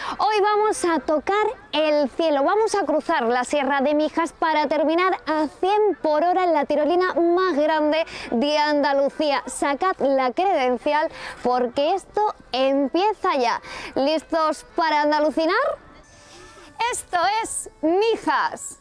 Hoy vamos a tocar el cielo, vamos a cruzar la Sierra de Mijas para terminar a 100 por hora en la tirolina más grande de Andalucía. Sacad la credencial porque esto empieza ya. ¿Listos para andalucinar? Esto es Mijas.